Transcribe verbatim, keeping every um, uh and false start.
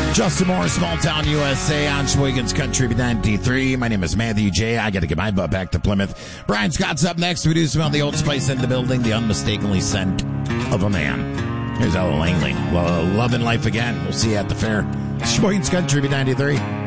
Justin Moore, Small Town U S A on Sheboygan's Country ninety-three. My name is Matthew J. I got to get my butt back to Plymouth. Brian Scott's up next. We do smell the Old Spice in the building, the unmistakably scent of a man. Here's Ella Langley. Well, love and life again. We'll see you at the fair. Sheboygan's Country ninety-three.